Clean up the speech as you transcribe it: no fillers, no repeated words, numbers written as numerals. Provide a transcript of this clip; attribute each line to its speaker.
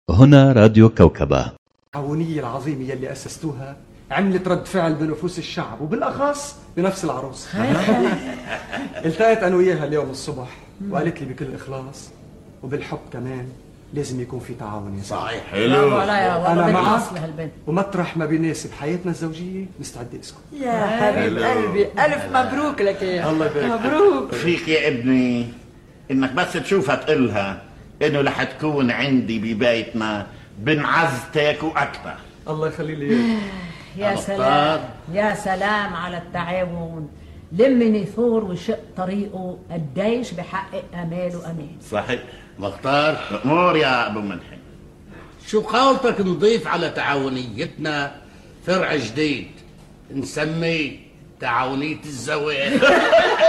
Speaker 1: هنا راديو كوكبة.
Speaker 2: التعاونية العظيمة يلي أسستوها عملت رد فعل بنفوس الشعب وبالأخص بنفس العروس. التقيت أنا وياها اليوم الصبح وقالت لي بكل إخلاص وبالحب كمان لازم يكون في تعاون يا
Speaker 3: صحيح. حلو.
Speaker 2: أنا معك ومطرح ما بيناسب حياتنا الزوجية مستعد أسكت.
Speaker 4: يا حبيب قلبي ألف مبروك لك يا
Speaker 2: الله يبارك
Speaker 4: مبروك
Speaker 3: فيك يا ابني انك بس تشوفها تقولها انه رح تكون عندي ببيتنا بنعزتك واكثر.
Speaker 2: الله يخلي لي إياك.
Speaker 4: يا سلام يا سلام على التعاون. لمني ثور وشق طريقه قديش بحقق اماله امان.
Speaker 3: صحيح. مختار امور يا ابو منحي.
Speaker 5: شو قولتك نضيف على تعاونيتنا فرع جديد نسميه تعاونية الزواج؟